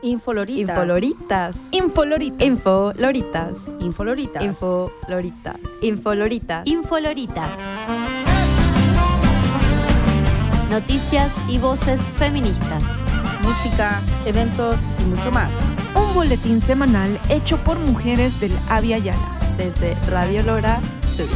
Infoloritas. Infoloritas. Infoloritas. Infoloritas. Infoloritas. Infoloritas. Infoloritas. Infoloritas. Noticias y voces feministas. Música, eventos y mucho más. Un boletín semanal hecho por mujeres del Abya Yala. Desde Radio Lora, Zurich.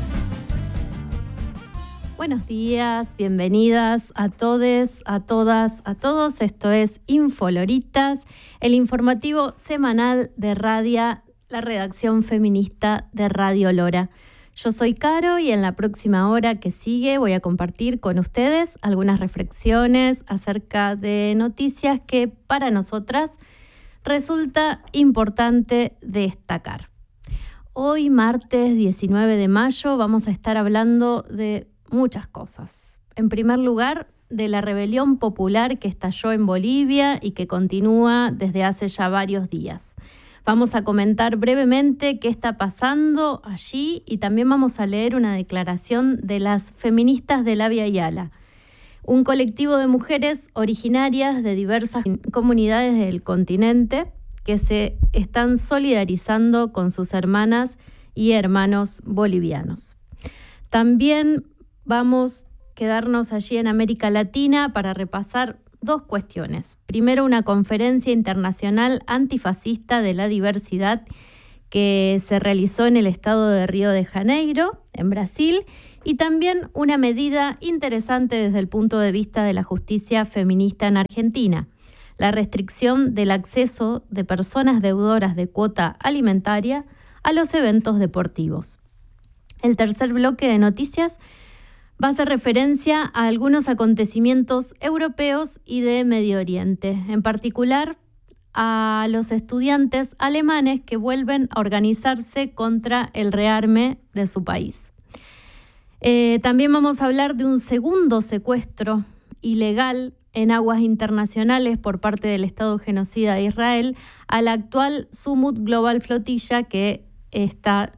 Buenos días, bienvenidas a todes, a todas, a todos. Esto es Infoloritas, el informativo semanal de Radia, la redacción feminista de Radio Lora. Yo soy Caro y en la próxima hora que sigue voy a compartir con ustedes algunas reflexiones acerca de noticias que para nosotras resulta importante destacar. Hoy, martes 19 de mayo, vamos a estar hablando de muchas cosas. En primer lugar, de la rebelión popular que estalló en Bolivia y que continúa desde hace ya varios días. Vamos a comentar brevemente qué está pasando allí y también vamos a leer una declaración de las feministas del Abya Yala, un colectivo de mujeres originarias de diversas comunidades del continente que se están solidarizando con sus hermanas y hermanos bolivianos. También vamos a quedarnos allí en América Latina para repasar dos cuestiones. Primero, una conferencia internacional antifascista de la diversidad que se realizó en el estado de Río de Janeiro, en Brasil, y también una medida interesante desde el punto de vista de la justicia feminista en Argentina, la restricción del acceso de personas deudoras de cuota alimentaria a los eventos deportivos. El tercer bloque de noticias va a hacer referencia a algunos acontecimientos europeos y de Medio Oriente, en particular a los estudiantes alemanes que vuelven a organizarse contra el rearme de su país. También vamos a hablar de un segundo secuestro ilegal en aguas internacionales por parte del Estado genocida de Israel a la actual Sumut Global Flotilla que está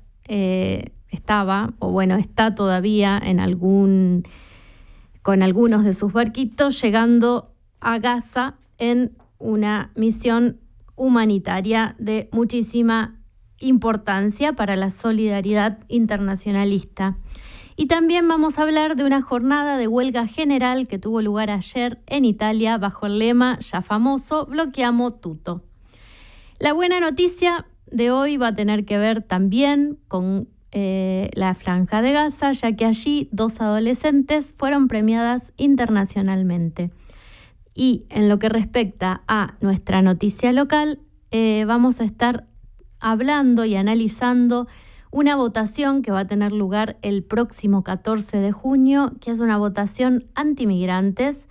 todavía con algunos de sus barquitos llegando a Gaza en una misión humanitaria de muchísima importancia para la solidaridad internacionalista. Y también vamos a hablar de una jornada de huelga general que tuvo lugar ayer en Italia bajo el lema ya famoso Bloqueamo tutto. La buena noticia de hoy va a tener que ver también con la Franja de Gaza, ya que allí 2 adolescentes fueron premiadas internacionalmente. Y en lo que respecta a nuestra noticia local, vamos a estar hablando y analizando una votación que va a tener lugar el próximo 14 de junio, que es una votación antimigrantes,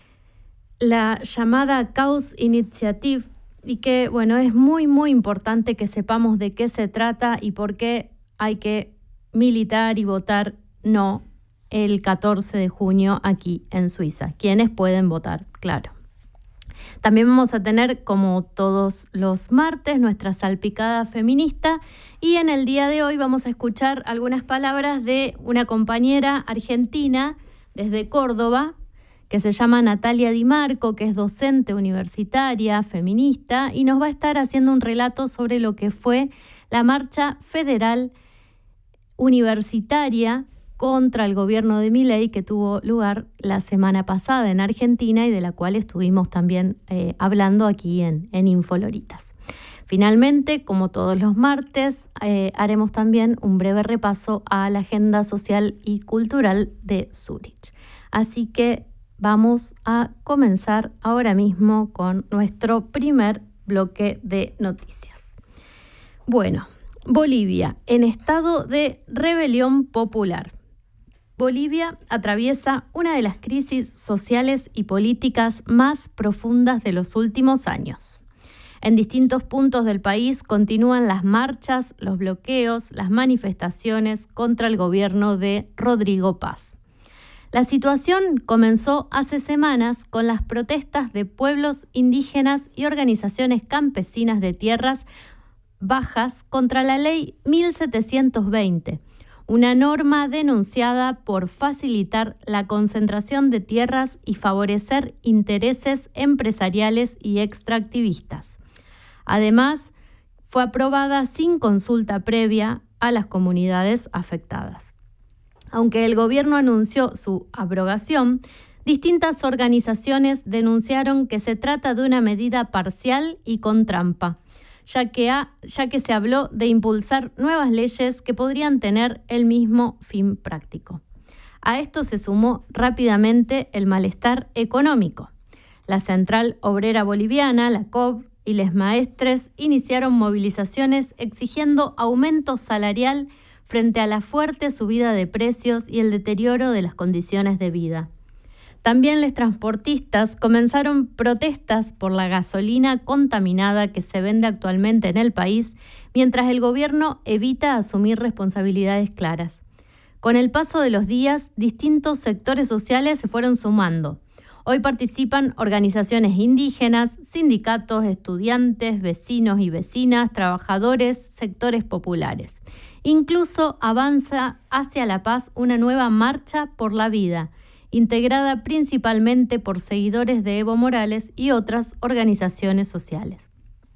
la llamada Cause Initiative, y que, es muy, muy importante que sepamos de qué se trata y por qué hay que militar y votar no el 14 de junio aquí en Suiza. ¿Quiénes pueden votar? Claro. También vamos a tener, como todos los martes, nuestra salpicada feminista y en el día de hoy vamos a escuchar algunas palabras de una compañera argentina desde Córdoba que se llama Natalia Di Marco, que es docente universitaria, feminista, y nos va a estar haciendo un relato sobre lo que fue la marcha federal universitaria contra el gobierno de Milei que tuvo lugar la semana pasada en Argentina y de la cual estuvimos también hablando aquí en Infoloritas. Finalmente, como todos los martes, haremos también un breve repaso a la agenda social y cultural de Zurich. Así que vamos a comenzar ahora mismo con nuestro primer bloque de noticias. Bueno, Bolivia, en estado de rebelión popular. Bolivia atraviesa una de las crisis sociales y políticas más profundas de los últimos años. En distintos puntos del país continúan las marchas, los bloqueos, las manifestaciones contra el gobierno de Rodrigo Paz. La situación comenzó hace semanas con las protestas de pueblos indígenas y organizaciones campesinas de tierras bajas contra la ley 1720, una norma denunciada por facilitar la concentración de tierras y favorecer intereses empresariales y extractivistas. Además, fue aprobada sin consulta previa a las comunidades afectadas. Aunque el gobierno anunció su abrogación, distintas organizaciones denunciaron que se trata de una medida parcial y con trampa, ya que se habló de impulsar nuevas leyes que podrían tener el mismo fin práctico. A esto se sumó rápidamente el malestar económico. La Central Obrera Boliviana, la COB, y les maestres iniciaron movilizaciones exigiendo aumento salarial frente a la fuerte subida de precios y el deterioro de las condiciones de vida. También los transportistas comenzaron protestas por la gasolina contaminada que se vende actualmente en el país, mientras el gobierno evita asumir responsabilidades claras. Con el paso de los días, distintos sectores sociales se fueron sumando. Hoy participan organizaciones indígenas, sindicatos, estudiantes, vecinos y vecinas, trabajadores, sectores populares. Incluso avanza hacia la paz una nueva marcha por la vida, integrada principalmente por seguidores de Evo Morales y otras organizaciones sociales.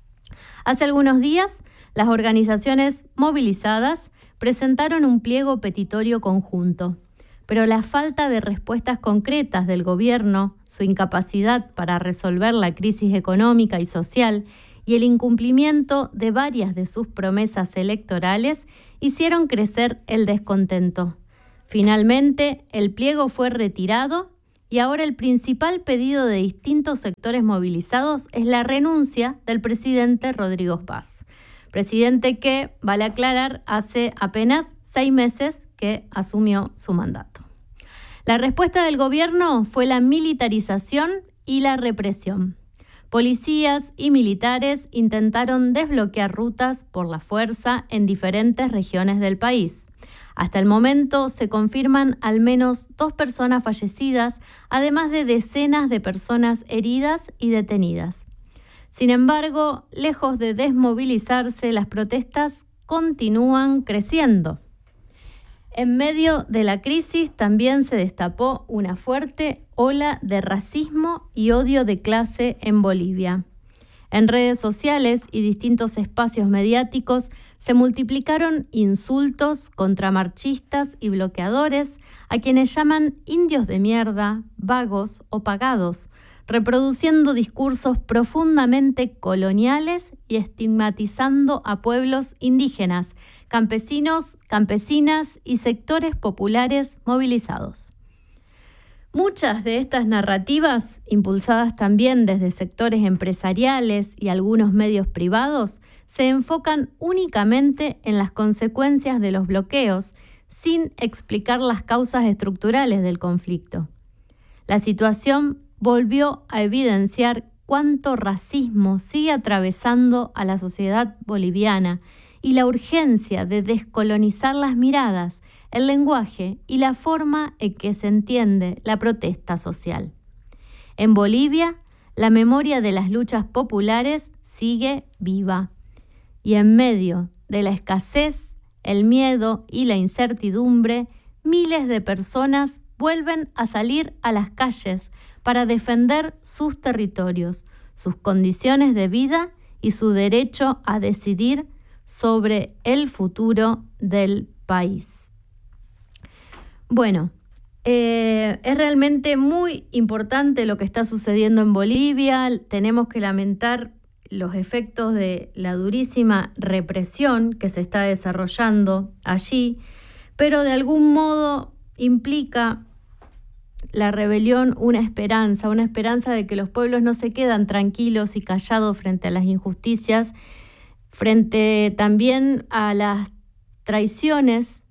Hace algunos días, las organizaciones movilizadas presentaron un pliego petitorio conjunto, pero la falta de respuestas concretas del gobierno, su incapacidad para resolver la crisis económica y social y el incumplimiento de varias de sus promesas electorales hicieron crecer el descontento. Finalmente, el pliego fue retirado y ahora el principal pedido de distintos sectores movilizados es la renuncia del presidente Rodrigo Paz. Presidente que, vale aclarar, hace apenas 6 meses que asumió su mandato. La respuesta del gobierno fue la militarización y la represión. Policías y militares intentaron desbloquear rutas por la fuerza en diferentes regiones del país. Hasta el momento se confirman al menos 2 personas fallecidas, además de decenas de personas heridas y detenidas. Sin embargo, lejos de desmovilizarse, las protestas continúan creciendo. En medio de la crisis también se destapó una fuerte ola de racismo y odio de clase en Bolivia. En redes sociales y distintos espacios mediáticos se multiplicaron insultos contra marchistas y bloqueadores a quienes llaman indios de mierda, vagos o pagados, reproduciendo discursos profundamente coloniales y estigmatizando a pueblos indígenas, campesinos, campesinas y sectores populares movilizados. Muchas de estas narrativas, impulsadas también desde sectores empresariales y algunos medios privados, se enfocan únicamente en las consecuencias de los bloqueos, sin explicar las causas estructurales del conflicto. La situación volvió a evidenciar cuánto racismo sigue atravesando a la sociedad boliviana y la urgencia de descolonizar las miradas, el lenguaje y la forma en que se entiende la protesta social. En Bolivia, la memoria de las luchas populares sigue viva y en medio de la escasez, el miedo y la incertidumbre, miles de personas vuelven a salir a las calles para defender sus territorios, sus condiciones de vida y su derecho a decidir sobre el futuro del país. Bueno, es realmente muy importante lo que está sucediendo en Bolivia. Tenemos que lamentar los efectos de la durísima represión que se está desarrollando allí, pero de algún modo implica la rebelión una esperanza de que los pueblos no se quedan tranquilos y callados frente a las injusticias, frente también a las traiciones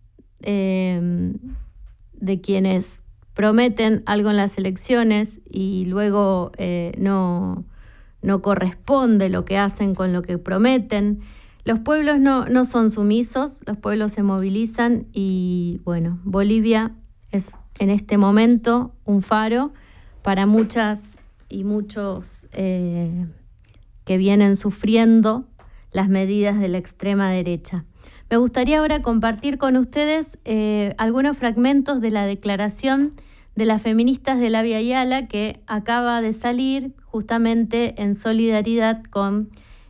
de quienes prometen algo en las elecciones y luego no corresponde lo que hacen con lo que prometen. Los pueblos no son sumisos, los pueblos se movilizan y, bueno, Bolivia es en este momento un faro para muchas y muchos que vienen sufriendo las medidas de la extrema derecha. Me gustaría ahora compartir con ustedes algunos fragmentos de la declaración de las feministas de la Via Yala que acaba de salir justamente en solidaridad con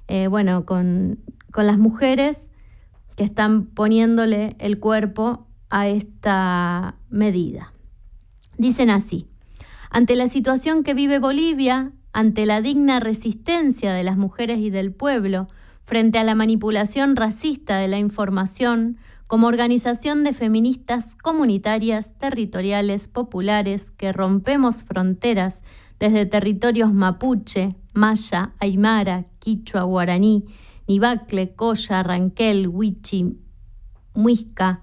las mujeres que están poniéndole el cuerpo a esta medida. Dicen así: ante la situación que vive Bolivia, ante la digna resistencia de las mujeres y del pueblo, frente a la manipulación racista de la información, como organización de feministas comunitarias, territoriales, populares, que rompemos fronteras desde territorios mapuche, maya, aymara, quichua, guaraní, nibacle, colla, ranquel, huichi, muisca,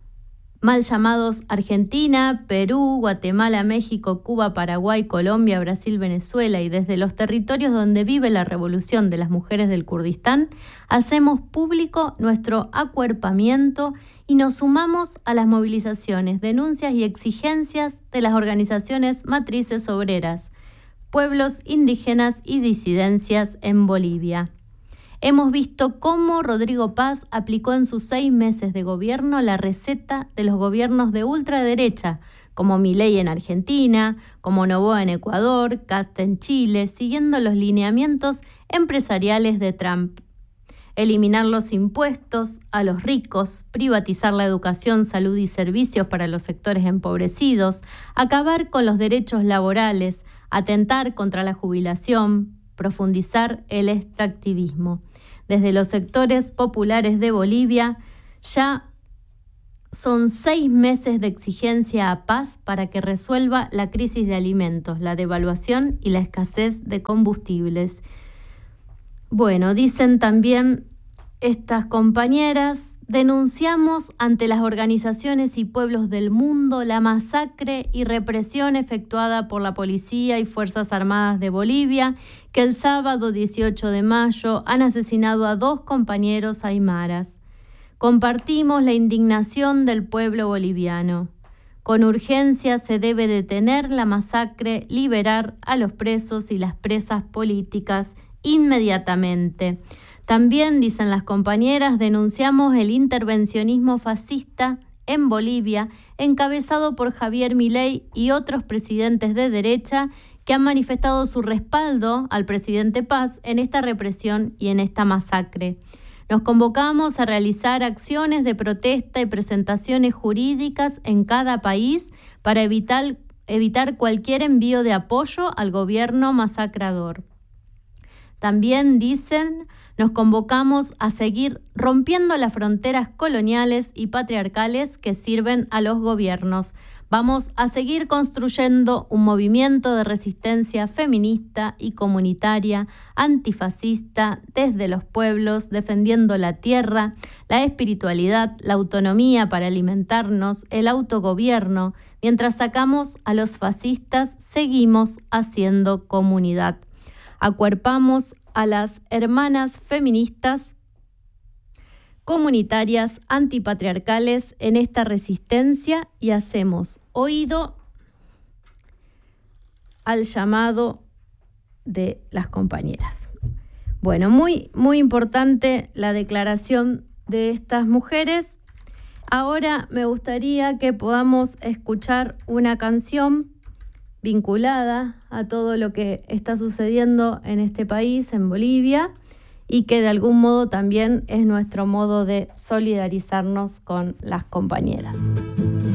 mal llamados Argentina, Perú, Guatemala, México, Cuba, Paraguay, Colombia, Brasil, Venezuela, y desde los territorios donde vive la revolución de las mujeres del Kurdistán, hacemos público nuestro acuerpamiento y nos sumamos a las movilizaciones, denuncias y exigencias de las organizaciones matrices obreras, pueblos indígenas y disidencias en Bolivia. Hemos visto cómo Rodrigo Paz aplicó en sus 6 meses de gobierno la receta de los gobiernos de ultraderecha, como Milei en Argentina, como Noboa en Ecuador, Kast en Chile, siguiendo los lineamientos empresariales de Trump. Eliminar los impuestos a los ricos, privatizar la educación, salud y servicios para los sectores empobrecidos, acabar con los derechos laborales, atentar contra la jubilación, profundizar el extractivismo. Desde los sectores populares de Bolivia ya son 6 meses de exigencia a Paz para que resuelva la crisis de alimentos, la devaluación y la escasez de combustibles. Bueno, dicen también estas compañeras: denunciamos ante las organizaciones y pueblos del mundo la masacre y represión efectuada por la policía y Fuerzas Armadas de Bolivia, que el sábado 18 de mayo han asesinado a 2 compañeros aymaras. Compartimos la indignación del pueblo boliviano. Con urgencia se debe detener la masacre, liberar a los presos y las presas políticas inmediatamente. También, dicen las compañeras, denunciamos el intervencionismo fascista en Bolivia, encabezado por Javier Milei y otros presidentes de derecha que han manifestado su respaldo al presidente Paz en esta represión y en esta masacre. Nos convocamos a realizar acciones de protesta y presentaciones jurídicas en cada país para evitar cualquier envío de apoyo al gobierno masacrador. También dicen: nos convocamos a seguir rompiendo las fronteras coloniales y patriarcales que sirven a los gobiernos. Vamos a seguir construyendo un movimiento de resistencia feminista y comunitaria, antifascista, desde los pueblos, defendiendo la tierra, la espiritualidad, la autonomía para alimentarnos, el autogobierno. Mientras sacamos a los fascistas, seguimos haciendo comunidad. Acuerpamos a las hermanas feministas comunitarias antipatriarcales en esta resistencia y hacemos oído al llamado de las compañeras. Bueno, muy importante la declaración de estas mujeres. Ahora me gustaría que podamos escuchar una canción vinculada a todo lo que está sucediendo en este país, en Bolivia, y que de algún modo también es nuestro modo de solidarizarnos con las compañeras.